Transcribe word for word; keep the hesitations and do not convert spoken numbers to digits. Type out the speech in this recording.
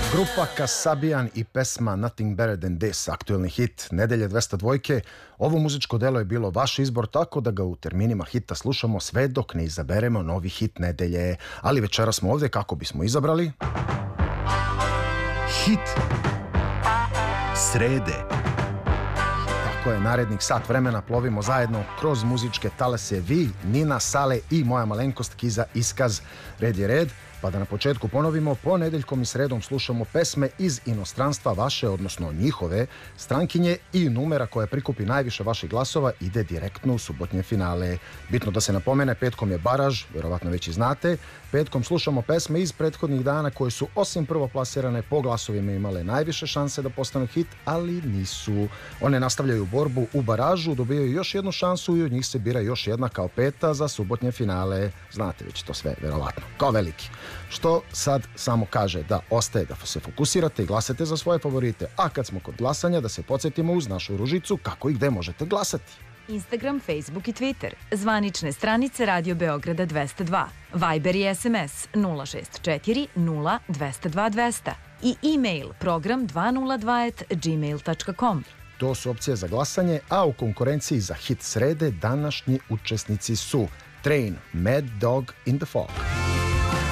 Grupa Kasabian i pesma Nothing Better Than This, aktuelni hit nedelje dvesta dva. Ovo muzičko delo je bilo vaš izbor, tako da ga u terminima hita slušamo sve dok ne izaberemo novi hit nedelje. Ali večera smo ovdje kako bismo izabrali hit srede. Tako je, narednih sat vremena plovimo zajedno kroz muzičke talase vi, Nina, Sale i moja malenkost Kiza Iskaz. Red je red. Pa da na početku ponovimo, ponedeljkom i sredom slušamo pesme iz inostranstva vaše, odnosno njihove strankinje, i numera koja prikupi najviše vaših glasova ide direktno u subotnje finale. Bitno da se napomene, petkom je baraž, vjerovatno već i znate. Petkom slušamo pesme iz prethodnih dana koje su osim prvoplasirane po glasovima imale najviše šanse da postanu hit, ali nisu. One nastavljaju borbu u baražu, dobijaju još jednu šansu i od njih se bira još jedna kao peta za subotnje finale. Znate već to sve, vjerovatno, kao veliki. Što sad samo kaže da ostaje da se fokusirate i glasate za svoje favorite, a kad smo kod glasanja da se podsjetimo uz našu ružicu kako i gde možete glasati. Instagram, Facebook i Twitter, zvanične stranice Radio Beograda dvesta dva, Viber i S M S nula šest četiri nula dvesta dva dvesta i e-mail program dvesta dva at gmail tačka com. To su opcije za glasanje, a u konkurenciji za hit srede današnji učesnici su Train, Mad Dog in the Fog.